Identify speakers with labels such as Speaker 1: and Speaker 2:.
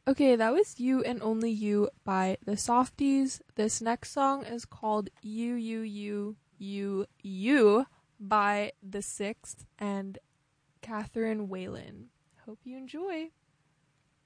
Speaker 1: Okay, that was You and Only You by the Softies. This next song is called You by The Sixth and Catherine Whalen. Hope you enjoy.